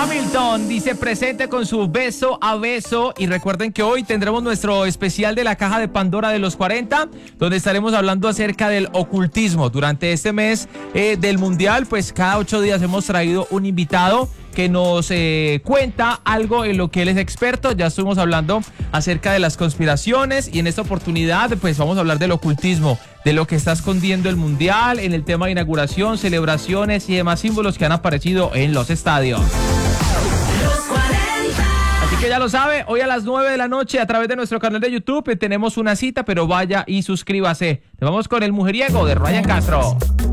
Hamilton dice presente con su beso a beso. Y recuerden que hoy tendremos nuestro especial de la caja de Pandora de los 40, donde estaremos hablando acerca del ocultismo. Durante este mes del Mundial, pues cada 8 días hemos traído un invitado que nos cuenta algo en lo que él es experto. Ya estuvimos hablando acerca de las conspiraciones y en esta oportunidad pues vamos a hablar del ocultismo, de lo que está escondiendo el Mundial en el tema de inauguración, celebraciones y demás símbolos que han aparecido en los estadios. Así que ya lo sabe, hoy a las 9 de la noche a través de nuestro canal de YouTube tenemos una cita, pero vaya y suscríbase. Nos vamos con El Mujeriego de Ryan Castro.